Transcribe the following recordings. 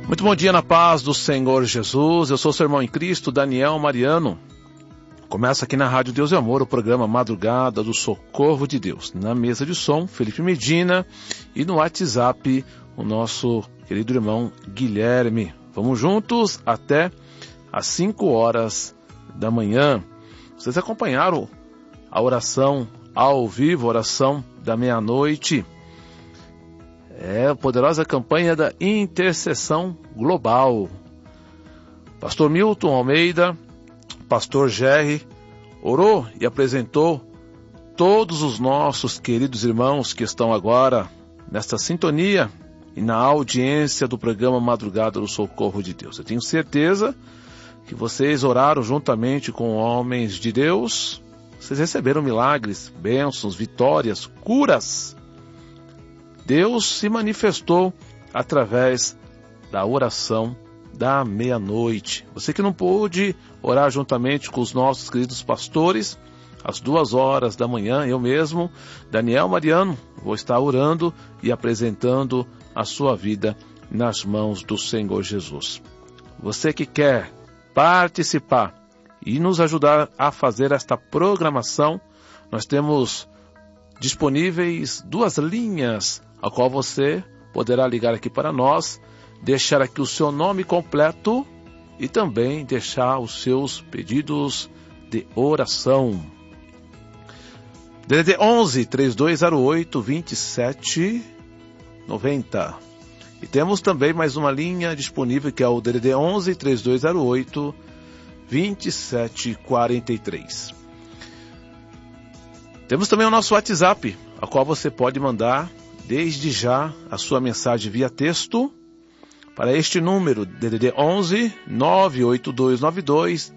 Muito bom dia na paz do Senhor Jesus. Eu sou seu irmão em Cristo, Daniel Mariano. Começa aqui na Rádio Deus e Amor o programa Madrugada do Socorro de Deus. Na mesa de som, Felipe Medina, e no WhatsApp, o nosso querido irmão Guilherme. Vamos juntos até às 5 horas da manhã. Vocês acompanharam a oração ao vivo, a oração da meia-noite. É a poderosa campanha da intercessão global. Pastor Milton Almeida, Pastor Jerry, orou e apresentou todos os nossos queridos irmãos que estão agora nesta sintonia e na audiência do programa Madrugada do Socorro de Deus. Eu tenho certeza que vocês oraram juntamente com homens de Deus. Vocês receberam milagres, bênçãos, vitórias, curas. Deus se manifestou através da oração da meia-noite. Você que não pôde orar juntamente com os nossos queridos pastores, às 2 horas da manhã, eu mesmo, Daniel Mariano, vou estar orando e apresentando a sua vida nas mãos do Senhor Jesus. Você que quer participar e nos ajudar a fazer esta programação, nós temos disponíveis 2 linhas a qual você poderá ligar aqui para nós, deixar aqui o seu nome completo e também deixar os seus pedidos de oração. DDD 11 3208 2790. E temos também mais uma linha disponível que é o DDD 11 3208 2743. Temos também o nosso WhatsApp, a qual você pode mandar desde já a sua mensagem via texto para este número, DDD 11 98292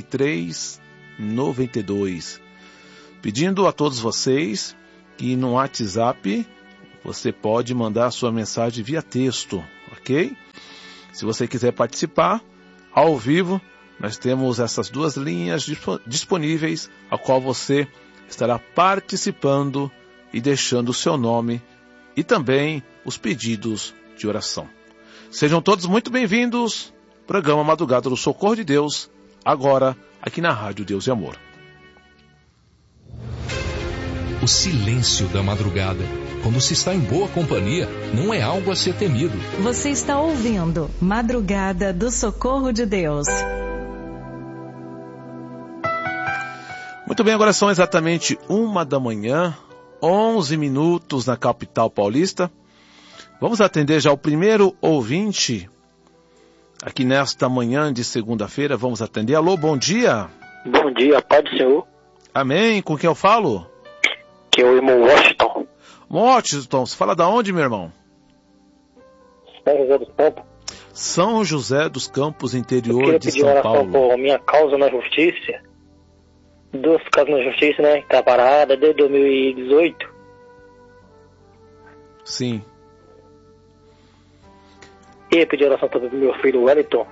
3392. Pedindo a todos vocês que no WhatsApp você pode mandar a sua mensagem via texto, ok? Se você quiser participar ao vivo, nós temos essas 2 linhas disponíveis, a qual você estará participando e deixando o seu nome e também os pedidos de oração. Sejam todos muito bem-vindos. Programa Madrugada do Socorro de Deus, agora aqui na Rádio Deus e Amor. O silêncio da madrugada, quando se está em boa companhia, não é algo a ser temido. Você está ouvindo Madrugada do Socorro de Deus. Muito bem, agora são exatamente 1 da manhã, 11 minutos na capital paulista. Vamos atender já o primeiro ouvinte aqui nesta manhã de segunda-feira. Vamos atender. Alô, bom dia. Bom dia, Pai do Senhor. Amém. Com quem eu falo? Que é o irmão Washington. Washington, você fala da onde, meu irmão? São José dos Campos. São José dos Campos, interior de São Paulo. Eu queria pedir oração por minha causa na justiça. 2 causas na justiça, né? Que tá parada desde 2018. Sim. E pedir oração também pro meu filho Wellington.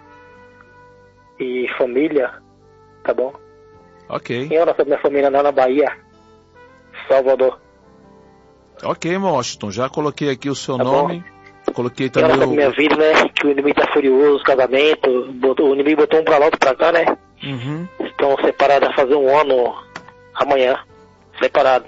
E família. Tá bom? Ok. E oração pra minha família lá na Bahia. Salvador. Ok, irmão Washington. Já coloquei aqui o seu tá nome. Bom? Coloquei E também oração pra minha vida, né? Que o inimigo tá furioso, casamento. O inimigo botou um pra lá, outro pra cá, né? Uhum. Estão separados a fazer 1 ano amanhã. Separado.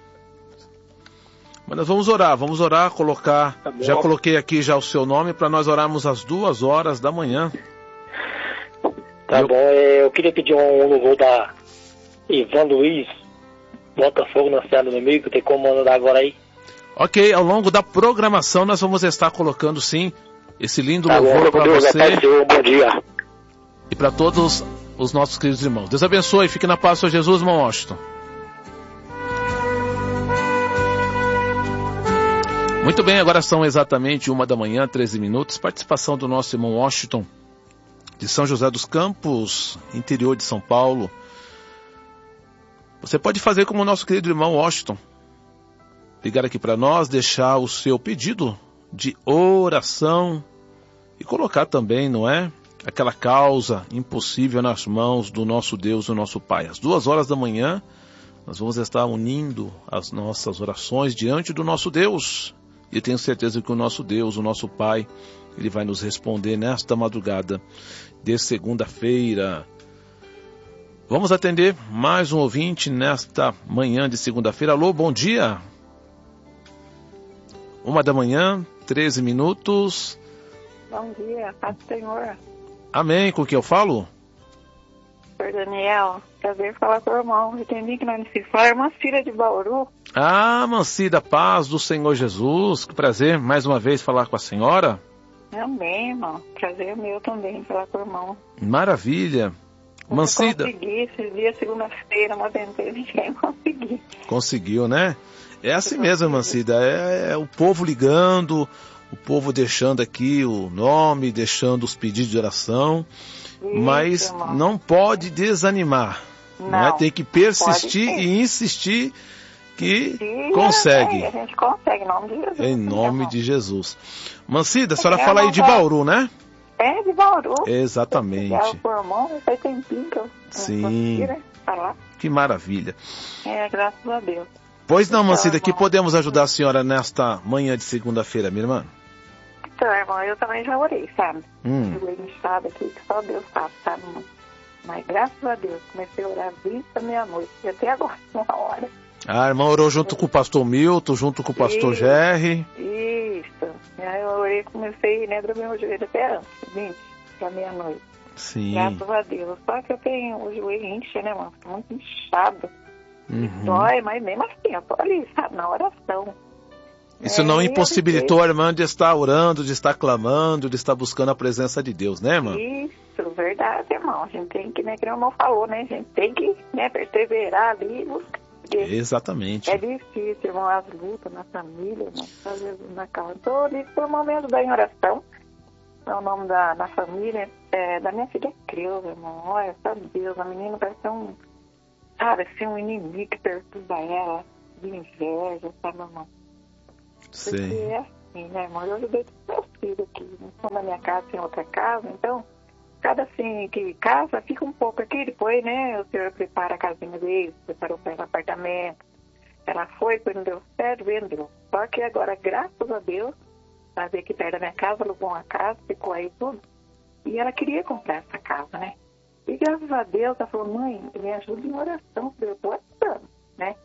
Mas nós vamos orar, colocar... Tá já coloquei aqui já o seu nome para nós orarmos às 2 horas da manhã. Tá bom, eu queria pedir um louvor da Ivan Luiz, Botafogo na Serra do Inimigo, tem como mandar agora aí? Ok, ao longo da programação nós vamos estar colocando sim esse lindo tá louvor para você. Bom dia. E para todos os nossos queridos irmãos. Deus abençoe, fique na paz do Senhor Jesus, irmão Washington. Muito bem, agora são exatamente 1 da manhã, 13 minutos. Participação do nosso irmão Washington, de São José dos Campos, interior de São Paulo. Você pode fazer como o nosso querido irmão Washington. Ligar aqui para nós, deixar o seu pedido de oração e colocar também, não é? Aquela causa impossível nas mãos do nosso Deus, do nosso Pai. Às 2 horas da manhã, nós vamos estar unindo as nossas orações diante do nosso Deus. E tenho certeza que o nosso Deus, o nosso Pai, Ele vai nos responder nesta madrugada de segunda-feira. Vamos atender mais um ouvinte nesta manhã de segunda-feira. Alô, bom dia. 1h, 13 minutos. Bom dia, paz do Senhor. Amém. Com o que eu falo? Senhor Daniel, prazer falar com o irmão. Entendi que não é se fala, irmã Cida de Bauru. Ah, Mancida, paz do Senhor Jesus. Que prazer mais uma vez falar com a senhora. Amém, irmão. Prazer meu também falar com o irmão. Maravilha. Mancida. Eu consegui esses dias, segunda-feira, mas tentei, ninguém consegui. Conseguiu, né? É assim mesmo, Mancida. É o povo ligando, o povo deixando aqui o nome, deixando os pedidos de oração. Isso, mas irmão, não pode desanimar. Não, tem que persistir e insistir que consegue. A gente consegue, em nome de Jesus. Em nome de Jesus. Mancida, a senhora fala aí de Bauru, né? É, de Bauru. Exatamente. Faz tempinho que eu consegui, né, falar. Que maravilha. É, graças a Deus. Pois não, Mancida, que podemos ajudar a senhora nesta manhã de segunda-feira, minha irmã? Então, irmão, eu também já orei, sabe? Eu inchado aqui, que só Deus sabe, irmão? Mas graças a Deus, comecei a orar 20 da meia-noite, e até agora, 1h. A irmã orou junto com o pastor Milton, junto com o pastor Jerry. Isso. Aí eu orei, comecei, né, do meu joelho até antes, 20 da meia-noite. Sim. Graças a Deus. Só que eu tenho o joelho incha, né, mano? Fica muito inchado. Dói, mas mesmo assim, eu tô ali, sabe, na oração. Isso não impossibilitou a irmã de estar orando, de estar clamando, de estar buscando a presença de Deus, né, irmã? Isso, verdade, irmão. A gente tem que, né, que o irmão falou, né? A gente tem que, né, perseverar ali e buscar. Exatamente. É difícil, irmão, as lutas na família, irmão, às vezes na casa. Estou ali por um momento da oração. É o nome da família, da minha filha Creuza, irmão. Olha, sabe Deus, a menina parece ser um inimigo que perturba ela, de inveja, sabe, irmão? Sim. Porque é assim, né, irmão? Eu ajudei todos os meus filhos aqui. Não são na minha casa, tem outra casa, então, cada assim que casa fica um pouco aqui, depois, né, o senhor prepara a casinha dele, preparou para ela apartamento. Ela foi, depois não deu certo, vendeu. Só que agora, graças a Deus, sabe, aqui perto da minha casa, alugou uma casa, ficou aí tudo. E ela queria comprar essa casa, né? E graças a Deus, ela falou, mãe, me ajuda em oração, eu estou ajudando, né?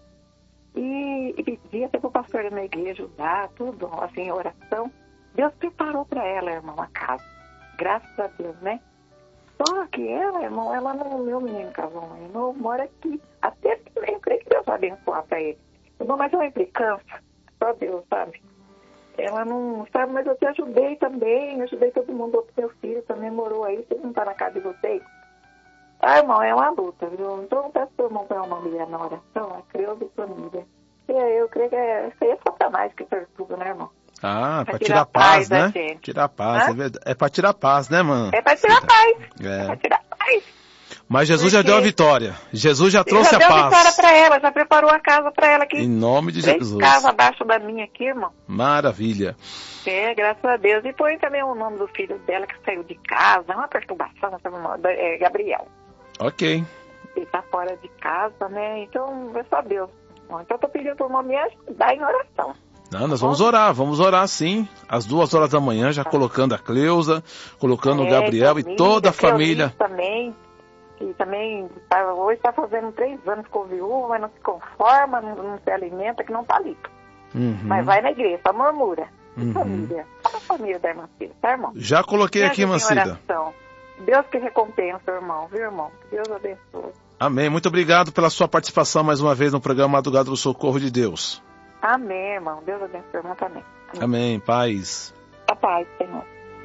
E pedia até para o pastor da minha igreja ajudar, tudo, assim, em oração. Deus preparou para ela, irmão, a casa. Graças a Deus, né? Só que ela, irmão, ela não, meu menino casou, não mora aqui. Até também, eu creio que Deus vai abençoar para ele. Irmão, mas é uma implicância, só Deus, sabe? Ela não sabe, mas eu te ajudei também, ajudei todo mundo, outro meu filho também morou aí, você não está na casa de vocês? Ah, irmão, é uma luta, viu? Então eu peço para o irmão para uma mulher na oração, a Creuza e família. Eu creio que isso aí é Satanás que perturba, né, irmão? Ah, para tirar paz, né? Tirar paz, é verdade. É para tirar paz, né, mano? É para tirar paz. É para tirar paz. Mas Jesus já deu a vitória. Jesus já trouxe a paz. Já deu a vitória para ela, já preparou a casa para ela aqui. Em nome de Jesus. 3 casas abaixo da minha aqui, irmão. Maravilha. É, graças a Deus. E põe também o nome do filho dela que saiu de casa, uma perturbação, é Gabriel. Ok. Ele tá fora de casa, né? Então, é só Deus. Então, eu tô pedindo pro irmão me ajudar em oração. Não, nós vamos orar sim. Às 2h da manhã, já colocando a Cleusa, colocando o Gabriel e toda a família. Também, que também hoje está fazendo 3 anos com viúva, mas não se conforma, não se alimenta, que não tá ali. Mas vai na igreja, só murmura. Família. Olha a família da irmã Cida, tá, irmão? Já coloquei aqui, Mancida. Deus que recompensa, irmão, viu, irmão? Deus abençoe. Amém. Muito obrigado pela sua participação mais uma vez no programa Madrugada do Socorro de Deus. Amém, irmão. Deus abençoe, irmão, também. Amém. Paz. A paz, Senhor.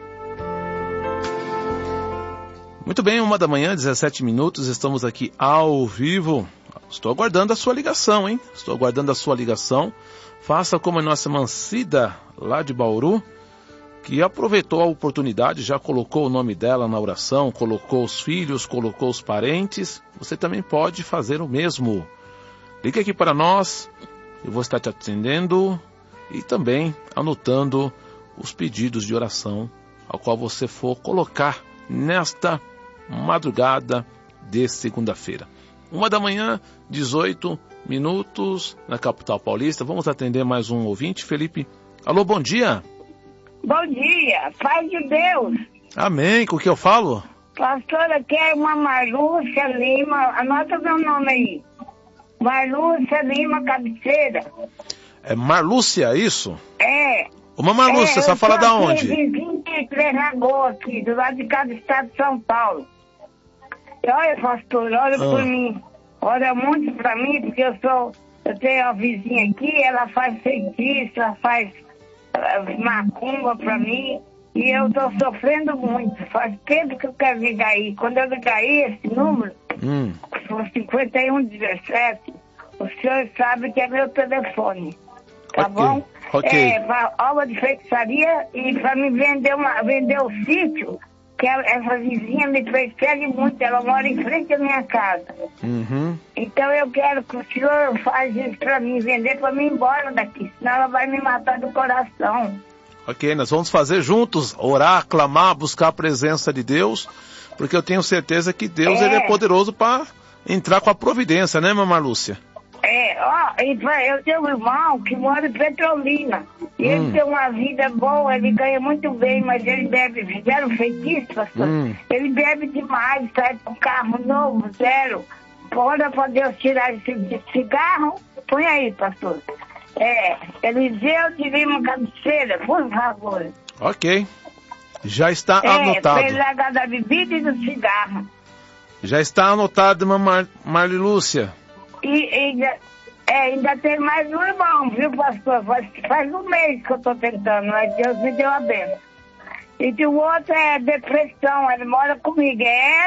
Muito bem, 1h, 17 minutos. Estamos aqui ao vivo. Estou aguardando a sua ligação, hein? Estou aguardando a sua ligação. Faça como a nossa Mancida, lá de Bauru, que aproveitou a oportunidade, já colocou o nome dela na oração, colocou os filhos, colocou os parentes. Você também pode fazer o mesmo. Ligue aqui para nós, eu vou estar te atendendo e também anotando os pedidos de oração ao qual você for colocar nesta madrugada de segunda-feira. 1h, 18 minutos na capital paulista. Vamos atender mais um ouvinte. Felipe, Alô, bom dia. Bom dia, paz de Deus. Amém, com o que eu falo? Pastora, aqui é uma Marlúcia Lima, anota meu nome aí. Marlúcia Lima Cabeceira. É Marlúcia, isso? É. Uma Marlúcia, você fala da onde? Eu sou 23 Lagoas aqui, do lado de cada estado de São Paulo. E olha, pastor, olha por mim. Olha muito pra mim, porque eu tenho uma vizinha aqui, ela faz feitiço, ela faz macumba pra mim. E eu tô sofrendo muito. Faz tempo que eu quero ligar aí. Quando eu ligar aí, esse número, for 5117, o senhor sabe que é meu telefone. Tá bom? Ok. Pra obra de feitiçaria e pra me vender o sítio, que essa vizinha me persegue muito. Ela mora em frente à minha casa. Então eu quero que o senhor faça isso pra mim, vender pra mim ir embora daqui. Senão ela vai me matar do coração. Ok, nós vamos fazer juntos, orar, clamar, buscar a presença de Deus, porque eu tenho certeza que Deus ele é poderoso para entrar com a providência, né, Mamãe Lúcia? Eu tenho um irmão que mora em Petrolina. E ele tem uma vida boa, ele ganha muito bem, mas ele bebe, fizeram feitiço, pastor. Ele bebe demais, sai com carro novo, zero. Ora pra Deus tirar esse cigarro, põe aí, pastor. Eliseu de Lima Cabeceira, por favor. Ok. Já está anotado. Pra ele largar da bebida e do cigarro. Já está anotado, Mamãe Lúcia. E ainda tem mais um irmão, viu, pastor? Faz um mês que eu tô tentando, mas Deus me deu a benção. E o outro é depressão, ele mora comigo,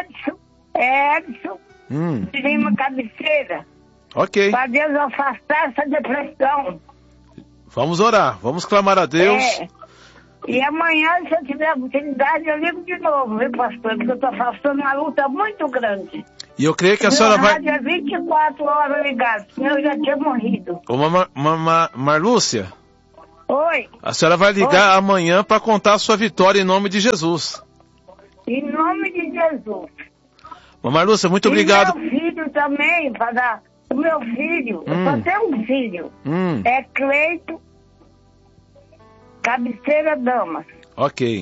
Edson de Lima Cabeceira. Ok. Para Deus afastar essa depressão. Vamos orar, vamos clamar a Deus. E amanhã, se eu tiver oportunidade, eu ligo de novo, viu, pastor? Porque eu tô passando uma luta muito grande. E eu creio que a senhora vai... Meu rádio é 24 horas ligado, senão eu já tinha morrido. Ô, Marlúcia. Oi. A senhora vai ligar amanhã para contar a sua vitória em nome de Jesus. Em nome de Jesus. Mamãe Lúcia, muito obrigado. E meu filho também, para dar... O meu filho, eu só tenho um filho. É Cleito Cabeceira Damas. Ok.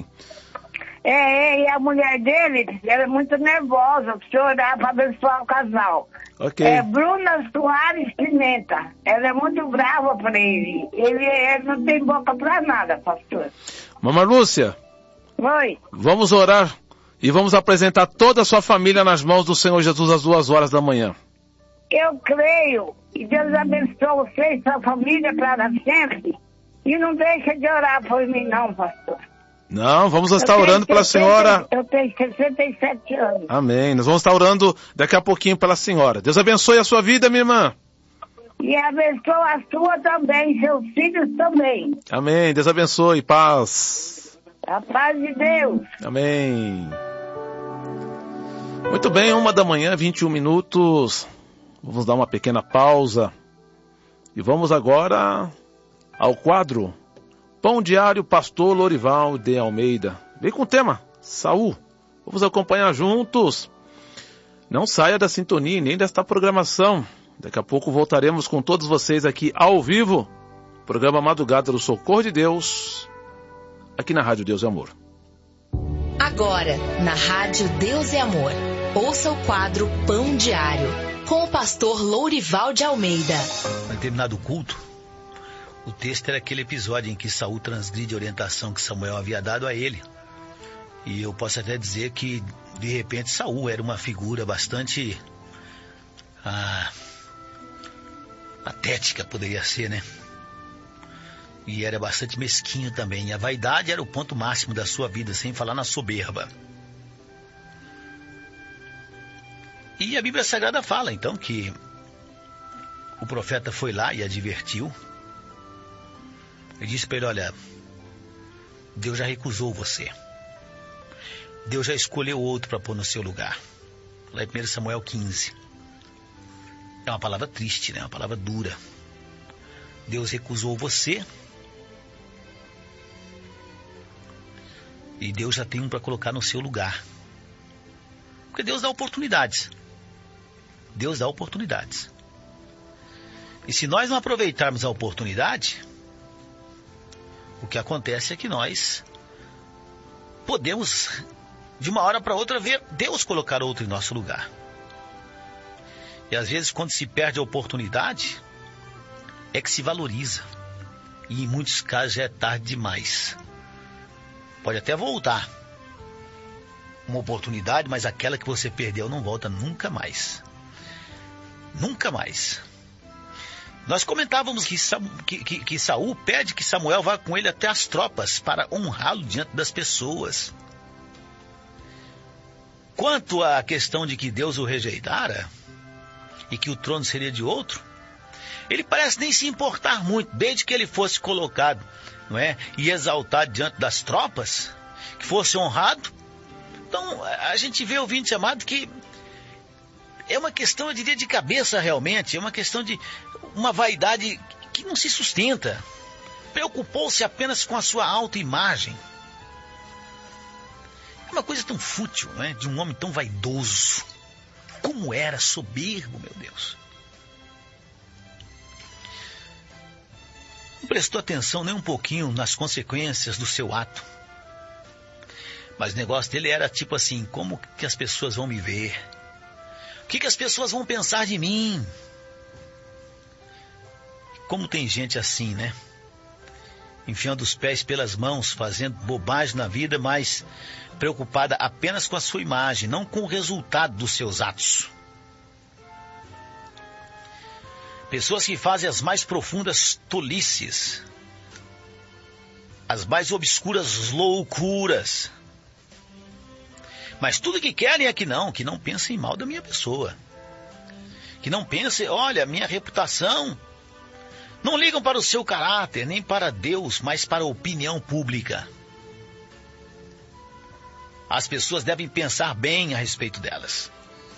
E a mulher dele, ela é muito nervosa, precisa orar para abençoar o casal. Ok. É Bruna Soares Pimenta. Ela é muito brava para ele. Ele não tem boca para nada, pastor. Mamãe Lúcia. Oi. Vamos orar e vamos apresentar toda a sua família nas mãos do Senhor Jesus às 2h da manhã. Eu creio que Deus abençoe você e sua família para sempre. E não deixa de orar por mim não, pastor. Não, vamos estar orando pela senhora. Eu tenho 67 anos. Amém. Nós vamos estar orando daqui a pouquinho pela senhora. Deus abençoe a sua vida, minha irmã. E abençoe a sua também, seus filhos também. Amém. Deus abençoe. Paz. A paz de Deus. Amém. Muito bem, 1h, 21 minutos. Vamos dar uma pequena pausa. E vamos agora ao quadro Pão Diário, Pastor Lorival de Almeida. Vem com o tema, Saul. Vamos acompanhar juntos. Não saia da sintonia nem desta programação. Daqui a pouco voltaremos com todos vocês aqui ao vivo. Programa Madrugada do Socorro de Deus, aqui na Rádio Deus e Amor. Agora, na Rádio Deus e Amor, ouça o quadro Pão Diário, com o pastor Lourival de Almeida. No determinado culto, o texto era aquele episódio em que Saul transgride a orientação que Samuel havia dado a ele. E eu posso até dizer que, de repente, Saul era uma figura bastante patética, poderia ser, né? E era bastante mesquinho também. E a vaidade era o ponto máximo da sua vida, sem falar na soberba. E a Bíblia Sagrada fala, então, que o profeta foi lá e advertiu. Ele disse para ele, olha, Deus já recusou você. Deus já escolheu outro para pôr no seu lugar. Lá em 1 Samuel 15. É uma palavra triste, né? Uma palavra dura. Deus recusou você. E Deus já tem um para colocar no seu lugar. Porque Deus dá oportunidades. Deus dá oportunidades. E se nós não aproveitarmos a oportunidade, O que acontece é que nós podemos, de uma hora para outra, ver Deus colocar outro em nosso lugar. E às vezes, quando se perde a oportunidade, é que se valoriza. E em muitos casos já é tarde demais. Pode até voltar uma oportunidade, mas aquela que você perdeu não volta nunca mais. Nunca mais. Nós comentávamos que Saul pede que Samuel vá com ele até as tropas para honrá-lo diante das pessoas. Quanto à questão de que Deus o rejeitara e que o trono seria de outro, ele parece nem se importar muito, desde que ele fosse colocado, não é, e exaltado diante das tropas, que fosse honrado. Então, a gente vê, ouvinte amado, que é uma questão, eu diria, de cabeça realmente, é uma questão de uma vaidade que não se sustenta. Preocupou-se apenas com a sua autoimagem. É uma coisa tão fútil, não é? De um homem tão vaidoso. Como era soberbo, meu Deus. Não prestou atenção nem um pouquinho nas consequências do seu ato. Mas o negócio dele era tipo assim: como que as pessoas vão me ver? O que as pessoas vão pensar de mim? Como tem gente assim, né? Enfiando os pés pelas mãos, fazendo bobagem na vida, mas preocupada apenas com a sua imagem, não com o resultado dos seus atos. Pessoas que fazem as mais profundas tolices, as mais obscuras loucuras. Mas tudo que querem é que não pensem mal da minha pessoa. Que não pensem, olha, a minha reputação. Não ligam para o seu caráter, nem para Deus, mas para a opinião pública. As pessoas devem pensar bem a respeito delas.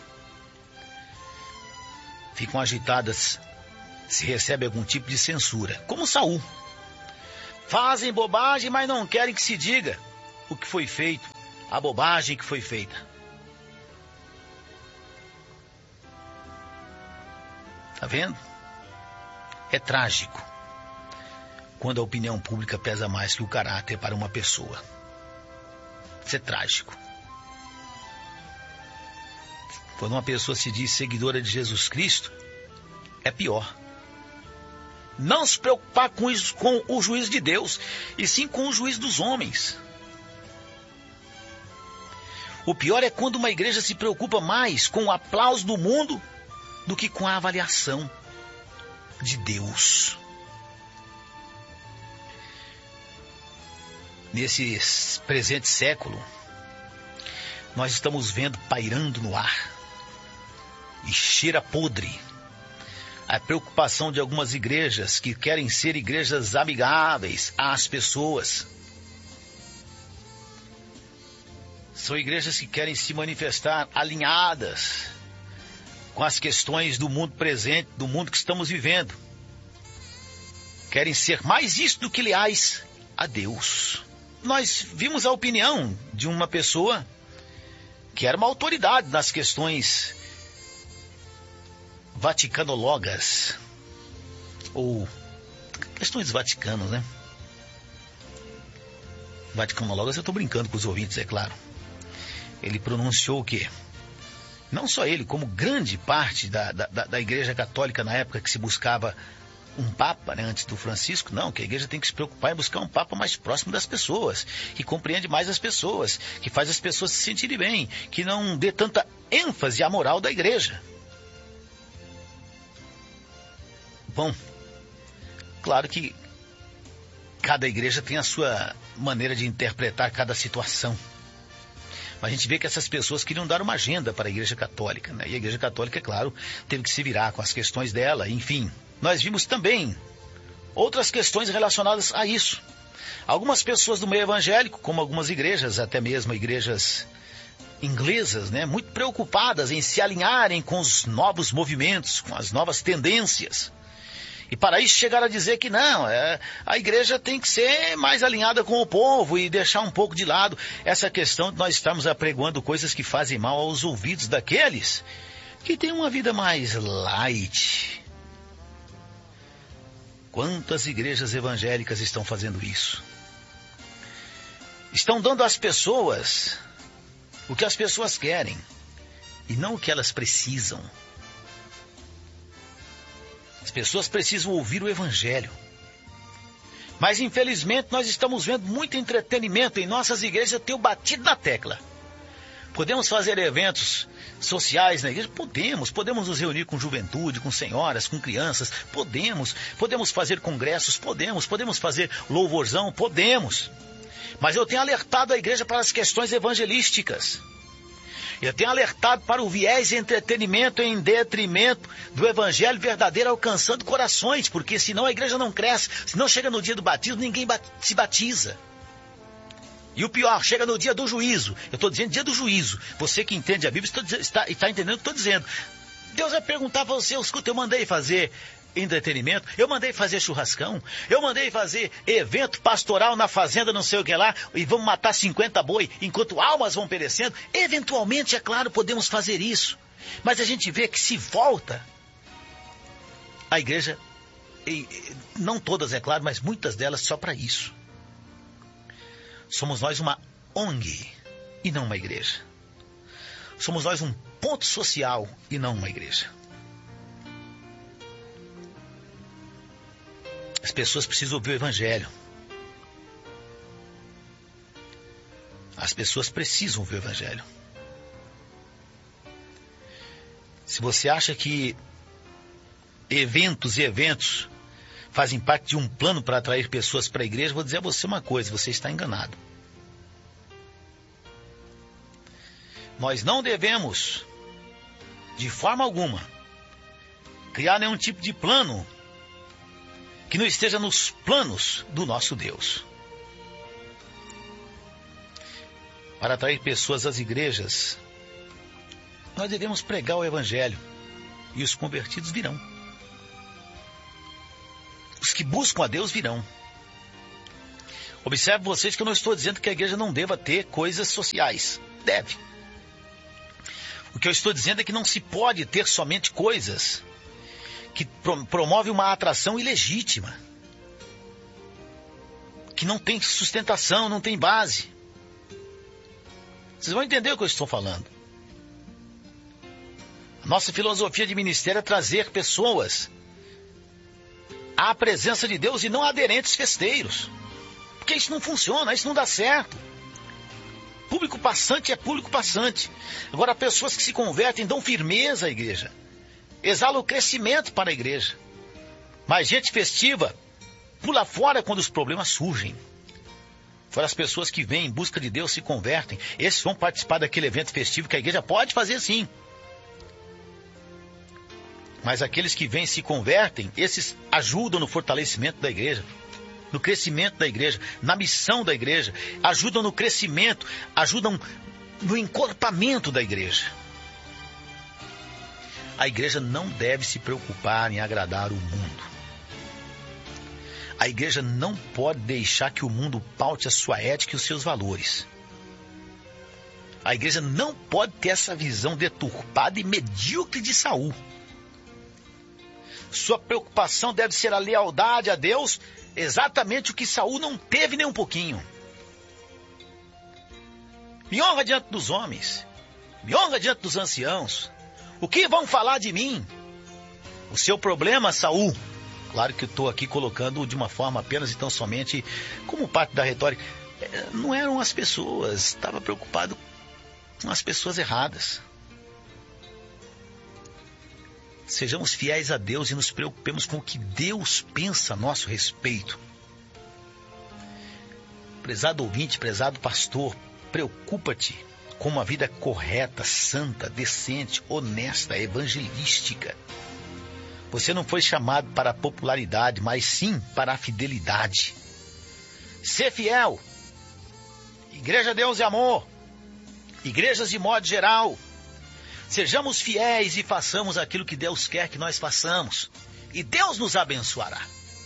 Ficam agitadas se recebe algum tipo de censura, como Saul. Fazem bobagem, mas não querem que se diga o que foi feito, a bobagem que foi feita. Tá vendo? É trágico quando a opinião pública pesa mais que o caráter para uma pessoa. Isso é trágico. Quando uma pessoa se diz seguidora de Jesus Cristo, é pior. Não se preocupar com o juízo de Deus, e sim com o juízo dos homens. O pior é quando uma igreja se preocupa mais com o aplauso do mundo do que com a avaliação de Deus. Nesse presente século, nós estamos vendo pairando no ar e cheira podre a preocupação de algumas igrejas que querem ser igrejas amigáveis às pessoas. São igrejas que querem se manifestar alinhadas com as questões do mundo presente, do mundo que estamos vivendo. Querem ser mais isso do que leais a Deus. Nós vimos a opinião de uma pessoa que era uma autoridade nas questões vaticanologas, ou questões vaticanas, né? Vaticanologas, eu estou brincando com os ouvintes, é claro. Ele pronunciou o quê? Não só ele, como grande parte da Igreja Católica na época que se buscava um Papa, né, antes do Francisco, não, que a Igreja tem que se preocupar em buscar um Papa mais próximo das pessoas, que compreende mais as pessoas, que faz as pessoas se sentirem bem, que não dê tanta ênfase à moral da Igreja. Bom, claro que cada igreja tem a sua maneira de interpretar cada situação. Mas a gente vê que essas pessoas queriam dar uma agenda para a Igreja Católica, né? E a Igreja Católica, é claro, teve que se virar com as questões dela, enfim. Nós vimos também outras questões relacionadas a isso. Algumas pessoas do meio evangélico, como algumas igrejas, até mesmo igrejas inglesas, né, muito preocupadas em se alinharem com os novos movimentos, com as novas tendências. E para isso chegaram a dizer que não, a igreja tem que ser mais alinhada com o povo e deixar um pouco de lado essa questão de nós estarmos apregoando coisas que fazem mal aos ouvidos daqueles que têm uma vida mais light. Quantas igrejas evangélicas estão fazendo isso? estão dando às pessoas o que as pessoas querem e não o que elas precisam. As pessoas precisam ouvir o Evangelho. Mas, infelizmente, nós estamos vendo muito entretenimento em nossas igrejas. Eu tenho batido na tecla. Podemos fazer eventos sociais na igreja? Podemos nos reunir com juventude, com senhoras, com crianças, podemos fazer congressos, podemos fazer louvorzão, podemos. Mas eu tenho alertado a igreja para as questões evangelísticas. Eu tenho alertado para o viés de entretenimento em detrimento do evangelho verdadeiro alcançando corações, porque senão a igreja não cresce, senão chega no dia do batismo, ninguém se batiza. E o pior, chega no dia do juízo. Eu estou dizendo dia do juízo. Você que entende a Bíblia está entendendo o que estou dizendo. Deus vai perguntar para você, escuta, eu mandei fazer entretenimento, eu mandei fazer churrascão, eu mandei fazer evento pastoral na fazenda, não sei o que lá, e vamos matar 50 boi enquanto almas vão perecendo. Eventualmente, é claro, podemos fazer isso. Mas a gente vê que se volta a igreja, não todas, é claro, mas muitas delas só para isso. Somos nós uma ONG e não uma igreja. Somos nós um ponto social e não uma igreja. As pessoas precisam ouvir o Evangelho. As pessoas precisam ouvir o Evangelho. Se você acha que eventos fazem parte de um plano para atrair pessoas para a igreja, vou dizer a você uma coisa, você está enganado. Nós não devemos, de forma alguma, criar nenhum tipo de plano que não esteja nos planos do nosso Deus. Para atrair pessoas às igrejas, nós devemos pregar o Evangelho e os convertidos virão. Os que buscam a Deus virão. Observe vocês que eu não estou dizendo que a igreja não deva ter coisas sociais. Deve. O que eu estou dizendo é que não se pode ter somente coisas que promovem uma atração ilegítima, que não tem sustentação, não tem base. Vocês vão entender o que eu estou falando. A nossa filosofia de ministério é trazer pessoas à presença de Deus e não aderentes festeiros. Porque isso não funciona, isso não dá certo. Público passante é público passante. Agora, pessoas que se convertem dão firmeza à igreja. Exala o crescimento para a igreja. Mas gente festiva pula fora quando os problemas surgem. Fora as pessoas que vêm em busca de Deus, se convertem. Esses vão participar daquele evento festivo que a igreja pode fazer sim. Mas aqueles que vêm e se convertem, esses ajudam no fortalecimento da igreja, no crescimento da igreja, na missão da igreja, ajudam no crescimento, ajudam no encorpamento da igreja. A igreja não deve se preocupar em agradar o mundo. A igreja não pode deixar que o mundo paute a sua ética e os seus valores. A igreja não pode ter essa visão deturpada e medíocre de Saul. Sua preocupação deve ser a lealdade a Deus, exatamente o que Saul não teve nem um pouquinho. Me honra diante dos homens, me honra diante dos anciãos. O que vão falar de mim? O seu problema, Saul, claro que eu estou aqui colocando de uma forma apenas e tão somente como parte da retórica, não eram as pessoas, estava preocupado com as pessoas erradas. Sejamos fiéis a Deus e nos preocupemos com o que Deus pensa a nosso respeito. Prezado ouvinte, prezado pastor, preocupa-te com uma vida correta, santa, decente, honesta, evangelística. Você não foi chamado para a popularidade, mas sim para a fidelidade. Ser fiel. Igreja Deus e Amor. Igrejas de modo geral. Sejamos fiéis e façamos aquilo que Deus quer que nós façamos. E Deus nos abençoará.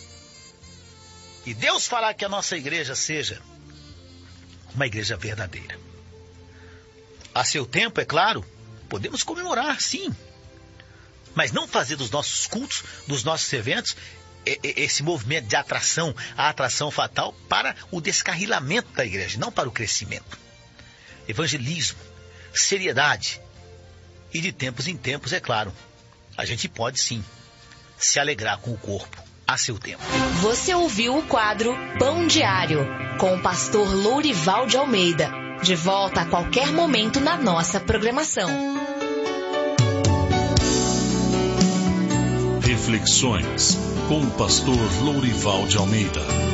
E Deus fará que a nossa igreja seja uma igreja verdadeira. A seu tempo, é claro, podemos comemorar, sim. Mas não fazer dos nossos cultos, dos nossos eventos, esse movimento de atração, a atração fatal para o descarrilamento da igreja, não para o crescimento. Evangelismo, seriedade. E de tempos em tempos, é claro, a gente pode sim se alegrar com o corpo a seu tempo. Você ouviu o quadro Pão Diário, com o pastor Lourival de Almeida. De volta a qualquer momento na nossa programação. Reflexões com o pastor Lourival de Almeida.